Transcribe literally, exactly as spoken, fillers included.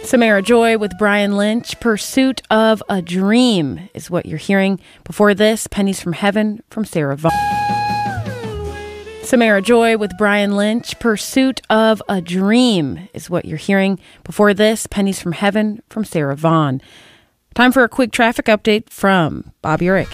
Samara Joy with Brian Lynch. Pursuit of a Dream is what you're hearing. Before this, Pennies from Heaven from Sarah Vaughan. Samara Joy with Brian Lynch. Pursuit of a Dream is what you're hearing. Before this, Pennies from Heaven from Sarah Vaughan. Time for a quick traffic update from Bob Urich.